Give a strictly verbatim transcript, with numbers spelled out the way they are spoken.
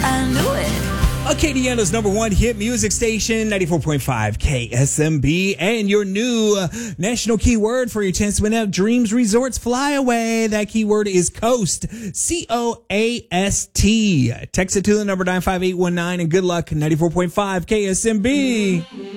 I knew it. Acadiana's number one hit music station, ninety-four point five K S M B, and your new uh, national keyword for your chance to win out Dreams Resorts Flyaway. That keyword is COAST, C O A S T. Text it to the number nine five eight one nine, and good luck, ninety-four point five K S M B.